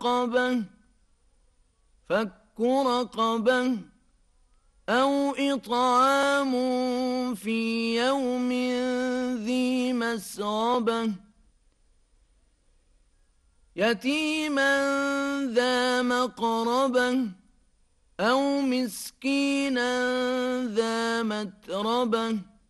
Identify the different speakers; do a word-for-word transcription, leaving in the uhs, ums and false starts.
Speaker 1: رقبة فك رقبة أو إطعام في يوم ذي مسغبة يتيما ذا مقربة أو مسكينا ذا متربة